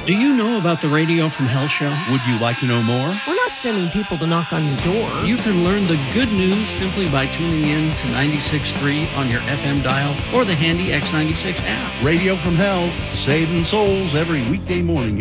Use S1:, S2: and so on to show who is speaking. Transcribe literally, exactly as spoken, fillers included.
S1: Do you know about the Radio from Hell show?
S2: Would you like to know more?
S3: We're not sending people to knock on your door.
S1: You can learn the good news simply by tuning in to ninety-six point three on your F M dial or the handy X ninety-six app.
S2: Radio from Hell, saving souls every weekday morning.